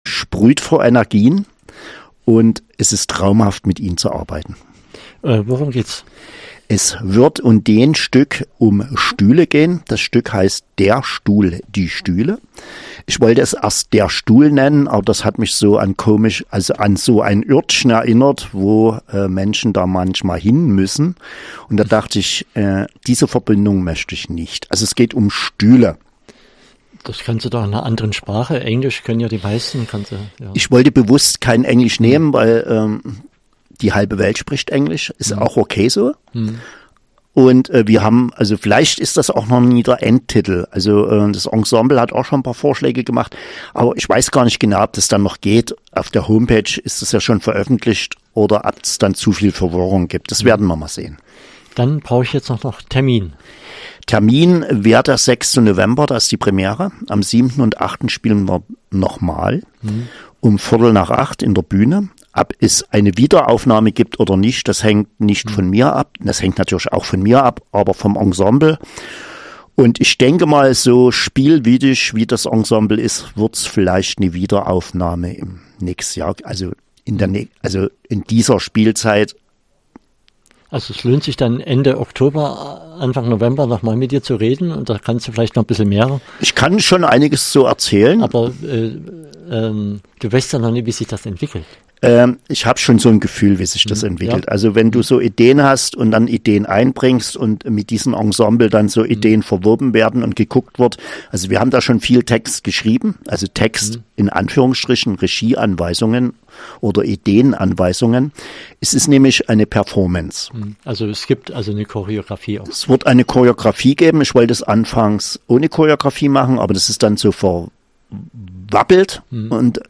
sprüht vor Energien und es ist traumhaft, mit ihnen zu arbeiten. Worum geht's? Es wird in dem Stück um Stühle gehen. Das Stück heißt Der Stuhl, die Stühle. Ich wollte es erst Der Stuhl nennen, aber das hat mich so an so ein Örtchen erinnert, wo Menschen da manchmal hin müssen. Und da dachte ich, diese Verbindung möchte ich nicht. Also es geht um Stühle. Das kannst du doch in einer anderen Sprache. Englisch können ja die meisten. Ja. Ich wollte bewusst kein Englisch nehmen, weil die halbe Welt spricht Englisch. Ist auch okay so. Und wir haben, also vielleicht ist das auch noch nie der Endtitel. Also das Ensemble hat auch schon ein paar Vorschläge gemacht, aber ich weiß gar nicht genau, ob das dann noch geht. Auf der Homepage ist es ja schon veröffentlicht oder ob es dann zu viel Verwirrung gibt. Das werden wir mal sehen. Dann brauche ich jetzt noch Termin. Termin wäre der 6. November, da ist die Premiere. Am 7. und 8. spielen wir nochmal um 7:45 in der Bühne. Ob es eine Wiederaufnahme gibt oder nicht, das hängt nicht von mir ab. Das hängt natürlich auch von mir ab, aber vom Ensemble. Und ich denke mal, so spielwidrig wie das Ensemble ist, wird es vielleicht eine Wiederaufnahme im nächsten Jahr, also in dieser Spielzeit. Also es lohnt sich dann Ende Oktober, Anfang November nochmal mit dir zu reden und da kannst du vielleicht noch ein bisschen mehr. Ich kann schon einiges so erzählen. Aber du weißt ja noch nicht, wie sich das entwickelt. Ich habe schon so ein Gefühl, wie sich das entwickelt. Ja. Also wenn du so Ideen hast und dann Ideen einbringst und mit diesem Ensemble dann so Ideen verwoben werden und geguckt wird. Also wir haben da schon viel Text geschrieben, also Text in Anführungsstrichen, Regieanweisungen oder Ideenanweisungen. Es ist nämlich eine Performance. Also es gibt also eine Choreografie auch. Es wird eine Choreografie geben. Ich wollte es anfangs ohne Choreografie machen, aber das ist dann so verwappelt und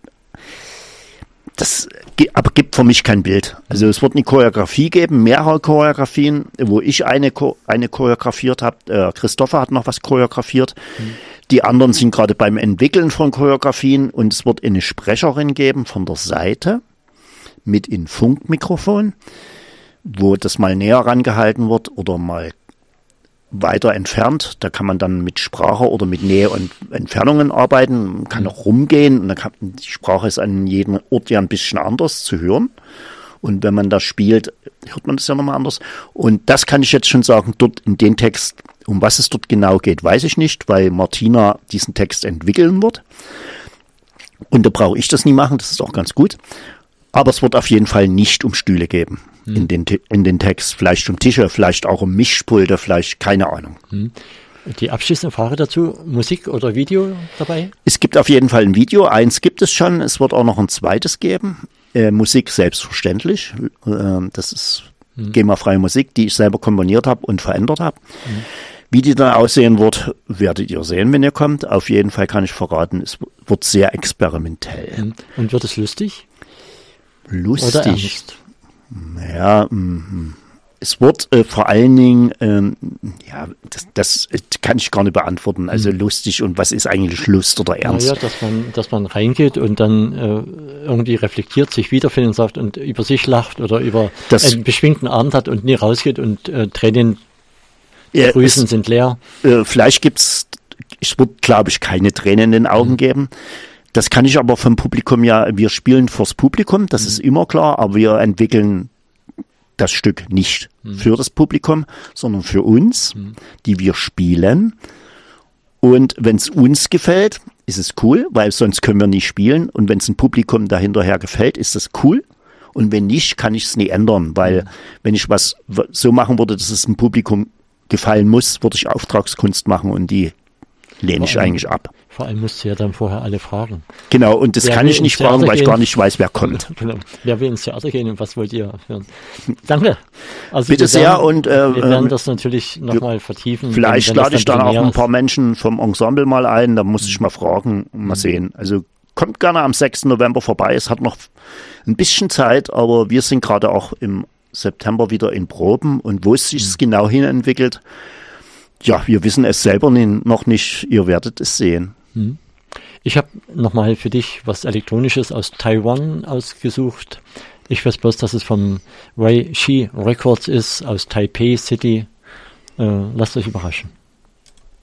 das aber gibt für mich kein Bild. Also es wird eine Choreografie geben, mehrere Choreografien, wo ich eine choreografiert habe. Christopher hat noch was choreografiert. Die anderen sind gerade beim Entwickeln von Choreografien und es wird eine Sprecherin geben von der Seite mit in Funkmikrofon, wo das mal näher rangehalten wird oder mal weiter entfernt. Da kann man dann mit Sprache oder mit Nähe und Entfernungen arbeiten. Man kann auch rumgehen und die Sprache ist an jedem Ort ja ein bisschen anders zu hören. Und wenn man das spielt, hört man das ja nochmal anders. Und das kann ich jetzt schon sagen, dort in den Text, um was es dort genau geht, weiß ich nicht, weil Martina diesen Text entwickeln wird. Und da brauche ich das nie machen, das ist auch ganz gut. Aber es wird auf jeden Fall nicht um Stühle geben in den Text. Vielleicht um Tische, vielleicht auch um Mischpulte, vielleicht keine Ahnung. Die abschließende Frage dazu, Musik oder Video dabei? Es gibt auf jeden Fall ein Video, eins gibt es schon, es wird auch noch ein zweites geben. Musik selbstverständlich, das ist GEMA-freie Musik, die ich selber komponiert habe und verändert habe. Wie die dann aussehen wird, werdet ihr sehen, wenn ihr kommt. Auf jeden Fall kann ich verraten, es wird sehr experimentell. Und wird es lustig? Lustig. Oder ernst? Ja, es wird vor allen Dingen, das kann ich gar nicht beantworten. Also lustig und was ist eigentlich Lust oder Ernst? Ja, dass man reingeht und dann irgendwie reflektiert, sich wiederfindet und sagt und über sich lacht oder über einen beschwingten Abend hat und nie rausgeht und Tränen Drüsen sind leer. Vielleicht es wird, glaube ich, keine Tränen in den Augen geben. Das kann ich aber vom Publikum wir spielen fürs Publikum, das ist immer klar, aber wir entwickeln das Stück nicht für das Publikum, sondern für uns, die wir spielen. Und wenn es uns gefällt, ist es cool, weil sonst können wir nicht spielen. Und wenn es ein Publikum dahinterher gefällt, ist das cool. Und wenn nicht, kann ich es nie ändern, weil wenn ich was so machen würde, dass es dem Publikum gefallen muss, würde ich Auftragskunst machen und die lehne ich eigentlich ab. Vor allem musst du ja dann vorher alle fragen. Genau, und das kann ich nicht fragen, weil ich gar nicht weiß, wer kommt. Genau. Wer will ins Theater gehen und was wollt ihr hören? Danke. Also bitte sehr. Und wir werden das natürlich nochmal vertiefen. Vielleicht lade ich dann auch ein paar Menschen vom Ensemble mal ein, da muss ich mal fragen, mal sehen. Also kommt gerne am 6. November vorbei. Es hat noch ein bisschen Zeit, aber wir sind gerade auch im September wieder in Proben und wo es sich genau hin entwickelt, ja, wir wissen es selber noch nicht, ihr werdet es sehen. Ich habe nochmal für dich was Elektronisches aus Taiwan ausgesucht. Ich weiß bloß, dass es vom Wei Shi Records ist, aus Taipei City. Lasst euch überraschen.